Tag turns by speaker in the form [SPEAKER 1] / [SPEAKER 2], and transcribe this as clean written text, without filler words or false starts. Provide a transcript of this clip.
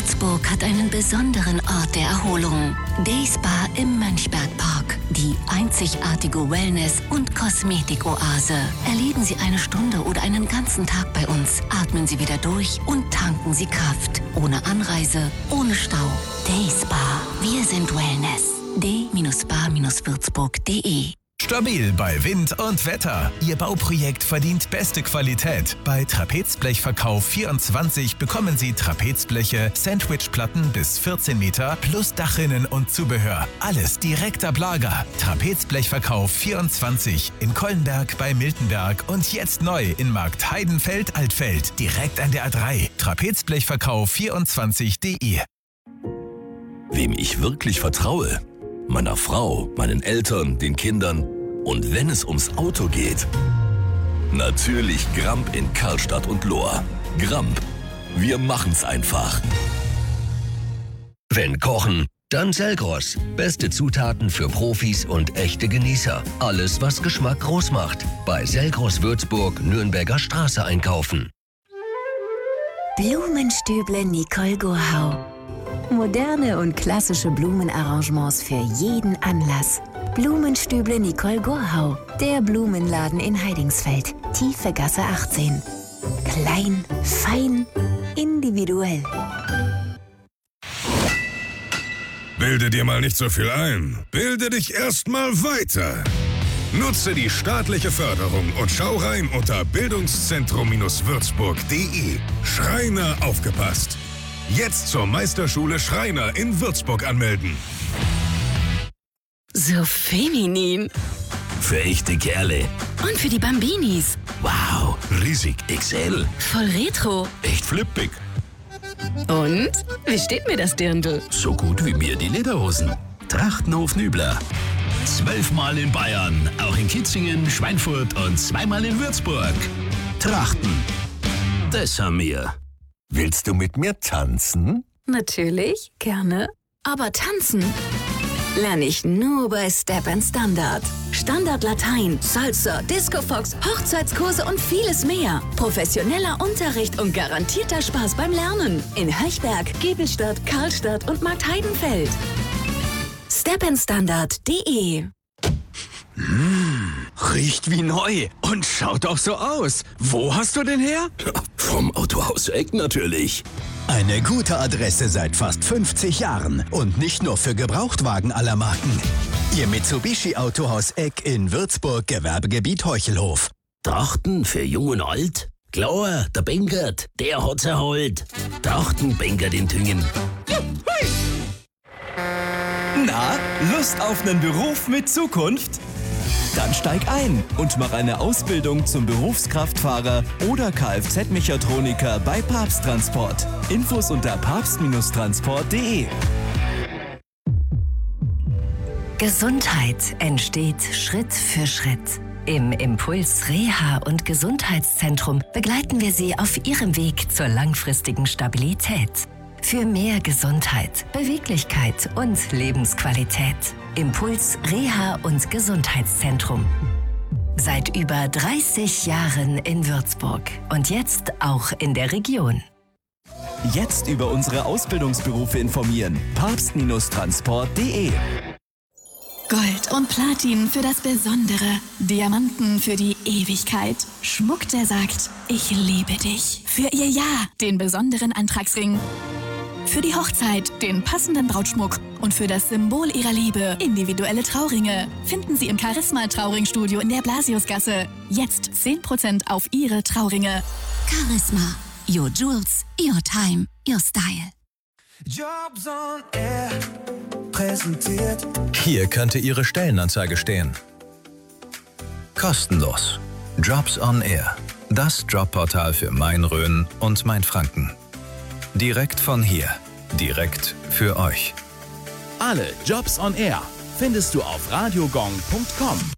[SPEAKER 1] Würzburg hat einen besonderen Ort der Erholung. Dayspa im Mönchbergpark. Die einzigartige Wellness- und Kosmetikoase. Erleben Sie eine Stunde oder einen ganzen Tag bei uns. Atmen Sie wieder durch und tanken Sie Kraft. Ohne Anreise, ohne Stau. Dayspa. Wir sind Wellness. d-spa-würzburg.de.
[SPEAKER 2] Stabil bei Wind und Wetter. Ihr Bauprojekt verdient beste Qualität. Bei Trapezblechverkauf24 bekommen Sie Trapezbleche, Sandwichplatten bis 14 Meter plus Dachrinnen und Zubehör. Alles direkt ab Lager. Trapezblechverkauf24 in Kollenberg bei Miltenberg und jetzt neu in Markt Heidenfeld-Altfeld. Direkt an der A3. Trapezblechverkauf24.de.
[SPEAKER 3] Wem ich wirklich vertraue? Meiner Frau, meinen Eltern, den Kindern und wenn es ums Auto geht, natürlich Gramp in Karlstadt und Lohr. Gramp, wir machen's einfach.
[SPEAKER 4] Wenn kochen, dann Selgros. Beste Zutaten für Profis und echte Genießer. Alles, was Geschmack groß macht. Bei Selgros Würzburg, Nürnberger Straße einkaufen.
[SPEAKER 5] Blumenstüble Nicole Gurhau. Moderne und klassische Blumenarrangements für jeden Anlass. Blumenstüble Nicole Gurhau. Der Blumenladen in Heidingsfeld. Tiefe Gasse 18. Klein, fein, individuell.
[SPEAKER 6] Bilde dir mal nicht so viel ein. Bilde dich erst mal weiter. Nutze die staatliche Förderung und schau rein unter bildungszentrum-würzburg.de. Schreiner aufgepasst. Jetzt zur Meisterschule Schreiner in Würzburg anmelden.
[SPEAKER 7] So feminin.
[SPEAKER 3] Für echte Kerle.
[SPEAKER 7] Und für die Bambinis.
[SPEAKER 3] Wow, riesig XL.
[SPEAKER 7] Voll retro.
[SPEAKER 3] Echt flippig.
[SPEAKER 7] Und? Wie steht mir das Dirndl?
[SPEAKER 3] So gut wie mir die Lederhosen. Trachtenhof Nübler. 12-mal in Bayern, auch in Kitzingen, Schweinfurt und 2-mal in Würzburg. Trachten. Das haben wir.
[SPEAKER 4] Willst du mit mir tanzen?
[SPEAKER 7] Natürlich, gerne. Aber tanzen lerne ich nur bei Step & Standard. Standard Latein, Salsa, Disco Fox, Hochzeitskurse und vieles mehr. Professioneller Unterricht und garantierter Spaß beim Lernen. In Höchberg, Giebelstadt, Karlstadt und Markt Heidenfeld. stepandstandard.de.
[SPEAKER 8] Riecht wie neu und schaut auch so aus. Wo hast du den her?
[SPEAKER 3] Vom Autohaus Eck natürlich.
[SPEAKER 9] Eine gute Adresse seit fast 50 Jahren und nicht nur für Gebrauchtwagen aller Marken. Ihr Mitsubishi Autohaus Eck in Würzburg, Gewerbegebiet Heuchelhof.
[SPEAKER 3] Trachten für Jung und Alt? Klar, der Bengert, der hat's erholt. Trachten Bengert in Tüngen.
[SPEAKER 10] Na, Lust auf einen Beruf mit Zukunft? Dann steig ein und mach eine Ausbildung zum Berufskraftfahrer oder Kfz-Mechatroniker bei Papst Transport. Infos unter papst-transport.de.
[SPEAKER 5] Gesundheit entsteht Schritt für Schritt. Im Impuls Reha- und Gesundheitszentrum begleiten wir Sie auf Ihrem Weg zur langfristigen Stabilität. Für mehr Gesundheit, Beweglichkeit und Lebensqualität. Impuls Reha- und Gesundheitszentrum. Seit über 30 Jahren in Würzburg und jetzt auch in der Region.
[SPEAKER 10] Jetzt über unsere Ausbildungsberufe informieren. papst-transport.de.
[SPEAKER 11] Gold und Platin für das Besondere. Diamanten für die Ewigkeit. Schmuck, der sagt, ich liebe dich. Für ihr Ja, den besonderen Antragsring. Für die Hochzeit den passenden Brautschmuck und für das Symbol ihrer Liebe individuelle Trauringe finden Sie im Charisma Trauringstudio in der Blasiusgasse. Jetzt 10% auf Ihre Trauringe.
[SPEAKER 1] Charisma. Your jewels, your time, your style.
[SPEAKER 12] Jobs on Air präsentiert.
[SPEAKER 2] Hier könnte Ihre Stellenanzeige stehen. Kostenlos. Jobs on Air. Das Jobportal für Main-Rhön und Main-Franken. Direkt von hier. Direkt für euch.
[SPEAKER 13] Alle Jobs on Air findest du auf radiogong.com.